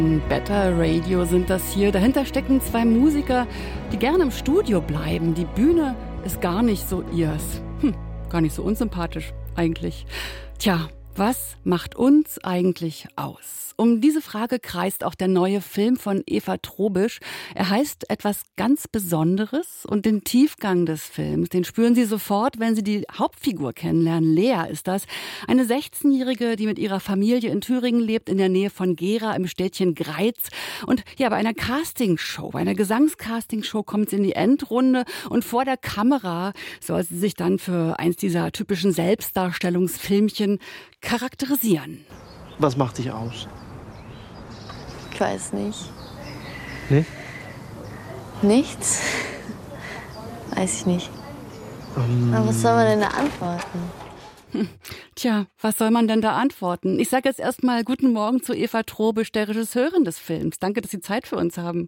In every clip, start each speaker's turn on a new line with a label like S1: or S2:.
S1: Better Radio sind das hier. Dahinter stecken zwei Musiker, die gerne im Studio bleiben. Die Bühne ist gar nicht so ihrs. Gar nicht so unsympathisch eigentlich. Tja, was macht uns eigentlich aus? Um diese Frage kreist auch der neue Film von Eva Trobisch. Er heißt Etwas ganz Besonderes und den Tiefgang des Films, den spüren Sie sofort, wenn Sie die Hauptfigur kennenlernen. Lea ist das, eine 16-Jährige, die mit ihrer Familie in Thüringen lebt, in der Nähe von Gera im Städtchen Greiz. Und ja, bei einer Castingshow, bei einer Gesangscastingshow kommt sie in die Endrunde und vor der Kamera soll sie sich dann für eins dieser typischen Selbstdarstellungsfilmchen charakterisieren.
S2: Was macht dich aus?
S3: Ich weiß nicht.
S2: Nee?
S3: Nichts? Weiß ich nicht. Aber was soll man denn da antworten?
S1: Tja, was soll man denn da antworten? Ich sage jetzt erstmal guten Morgen zu Eva Trobisch, der Regisseurin des Films. Danke, dass Sie Zeit für uns haben.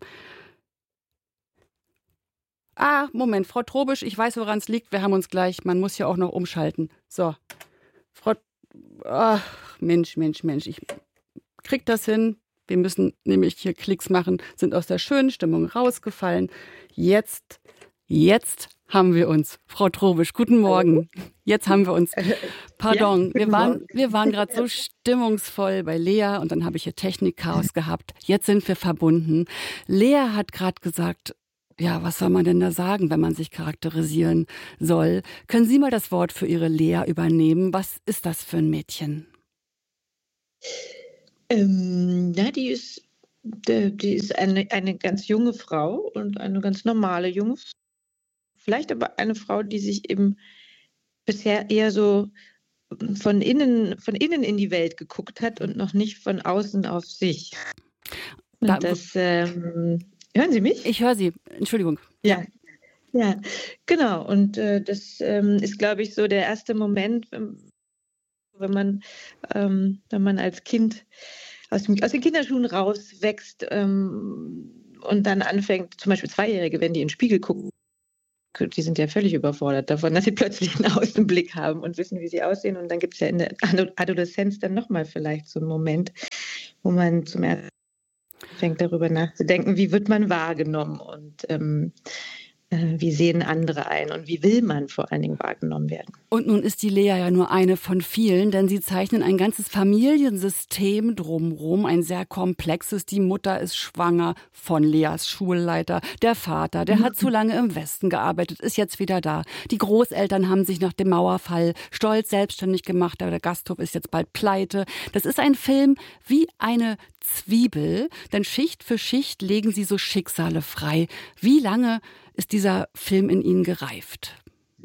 S1: Moment, Frau Trobisch, ich weiß, woran es liegt. Wir haben uns gleich. Man muss ja auch noch umschalten. So, Mensch, ich krieg das hin. Wir müssen nämlich hier Klicks machen, sind aus der schönen Stimmung rausgefallen. Jetzt haben wir uns. Frau Trobisch, guten Morgen. Jetzt haben wir uns. Pardon, wir waren gerade so stimmungsvoll bei Lea und dann habe ich hier Technikchaos gehabt. Jetzt sind wir verbunden. Lea hat gerade gesagt, ja, was soll man denn da sagen, wenn man sich charakterisieren soll? Können Sie mal das Wort für Ihre Lea übernehmen? Was ist das für ein Mädchen?
S4: Die ist eine ganz junge Frau und eine ganz normale junge Frau. Vielleicht aber eine Frau, die sich eben bisher eher so von innen in die Welt geguckt hat und noch nicht von außen auf sich. Und hören Sie mich?
S1: Ich höre Sie. Entschuldigung.
S4: Ja, genau. Und das ist, glaube ich, so der erste Moment, wenn man als Kind aus den Kinderschuhen rauswächst und dann anfängt, zum Beispiel Zweijährige, wenn die in den Spiegel gucken, die sind ja völlig überfordert davon, dass sie plötzlich einen Außenblick haben und wissen, wie sie aussehen. Und dann gibt es ja in der Adoleszenz dann nochmal vielleicht so einen Moment, wo man zum ersten Mal fängt, darüber nachzudenken, wie wird man wahrgenommen und wie sehen andere ein und wie will man vor allen Dingen wahrgenommen werden.
S1: Und nun ist die Lea ja nur eine von vielen, denn Sie zeichnen ein ganzes Familiensystem drumherum, ein sehr komplexes. Die Mutter ist schwanger von Leas Schulleiter. Der Vater, der hat zu lange im Westen gearbeitet, ist jetzt wieder da. Die Großeltern haben sich nach dem Mauerfall stolz selbstständig gemacht. Der Gasthof ist jetzt bald pleite. Das ist ein Film wie eine Zwiebel, denn Schicht für Schicht legen Sie so Schicksale frei. Wie lange ist dieser Film in Ihnen gereift?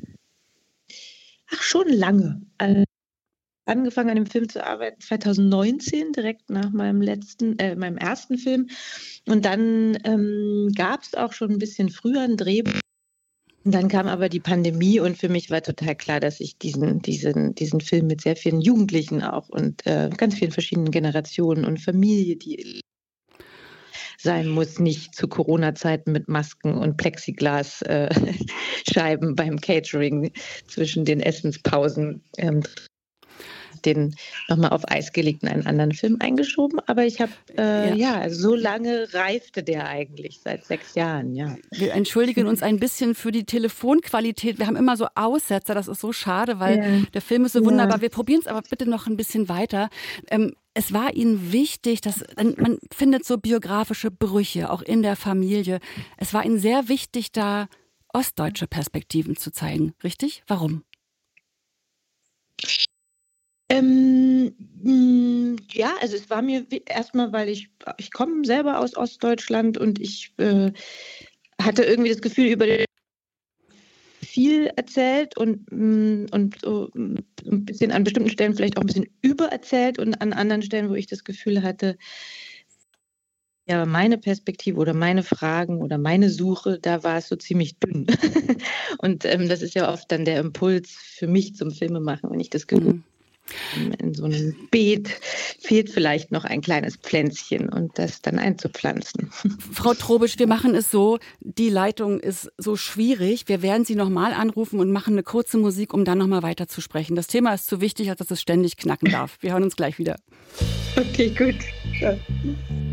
S4: Ach, schon lange. Angefangen an dem Film zu arbeiten 2019, direkt nach meinem ersten Film. Und dann gab es auch schon ein bisschen früher ein Drehbuch. Und dann kam aber die Pandemie und für mich war total klar, dass ich diesen Film mit sehr vielen Jugendlichen auch und ganz vielen verschiedenen Generationen und Familie, die sein muss, nicht zu Corona-Zeiten mit Masken und Plexiglas-Scheiben beim Catering zwischen den Essenspausen den nochmal auf Eis gelegt und einen anderen Film eingeschoben. Aber ich habe, so lange reifte der eigentlich, seit 6 Jahren, ja.
S1: Wir entschuldigen uns ein bisschen für die Telefonqualität. Wir haben immer so Aussetzer, das ist so schade, weil der Film ist so wunderbar. Wir probieren es aber bitte noch ein bisschen weiter. Es war Ihnen wichtig, dass man findet so biografische Brüche, auch in der Familie. Es war Ihnen sehr wichtig, da ostdeutsche Perspektiven zu zeigen, richtig? Warum?
S4: Also es war mir erstmal, weil ich komme selber aus Ostdeutschland und ich hatte irgendwie das Gefühl, über viel erzählt und so ein bisschen an bestimmten Stellen vielleicht auch ein bisschen übererzählt und an anderen Stellen, wo ich das Gefühl hatte, ja, meine Perspektive oder meine Fragen oder meine Suche, da war es so ziemlich dünn. Und das ist ja oft dann der Impuls für mich zum Filmemachen, wenn ich das Gefühl habe, in so einem Beet fehlt vielleicht noch ein kleines Pflänzchen und das dann einzupflanzen.
S1: Frau Trobisch, wir machen es so, die Leitung ist so schwierig. Wir werden Sie nochmal anrufen und machen eine kurze Musik, um dann nochmal weiter zu sprechen. Das Thema ist zu wichtig, als dass es ständig knacken darf. Wir hören uns gleich wieder.
S4: Okay, gut. Ja.